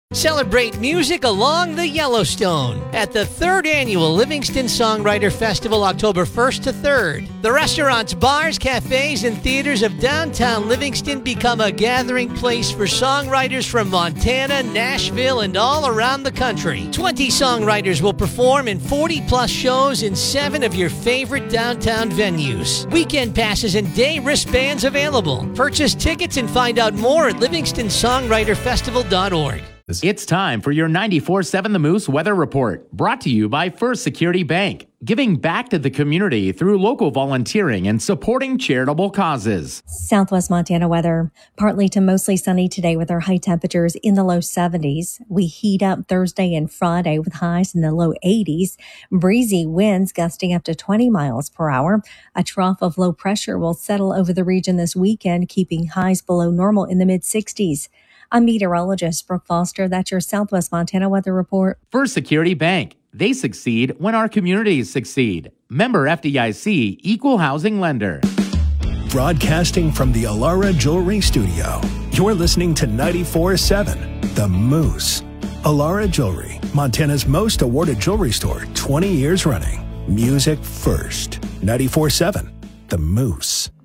Celebrate music along the Yellowstone at the 3rd Annual Livingston Songwriter Festival, October 1st to 3rd. The restaurants, bars, cafes, and theaters of downtown Livingston become a gathering place for songwriters from Montana, Nashville, and all around the country. 20 songwriters will perform in 40-plus shows in 7 of your favorite downtown venues. Weekend passes and day wristbands available. Purchase tickets and find out more at livingstonSongwriterFestival.org. It's time for your 94.7 The Moose Weather Report, brought to you by First Security Bank, giving back to the community through local volunteering and supporting charitable causes. Southwest Montana weather, partly to mostly sunny today with our high temperatures in the low 70s. We heat up Thursday and Friday with highs in the low 80s. Breezy winds gusting up to 20 miles per hour. A trough of low pressure will settle over the region this weekend, keeping highs below normal in the mid 60s. I'm meteorologist Brooke Foster. That's your Southwest Montana weather report. First Security Bank. They succeed when our communities succeed. Member FDIC, Equal Housing Lender. Broadcasting from the Alara Jewelry Studio, you're listening to 94.7 The Moose. Alara Jewelry, Montana's most awarded jewelry store, 20 years running. Music first. 94.7 The Moose.